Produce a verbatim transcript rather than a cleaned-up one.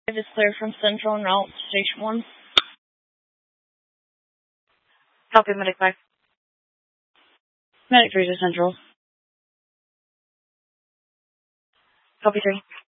is clear from Central and route to Station one. Copy, Medic five. Medic three to Central. Copy three.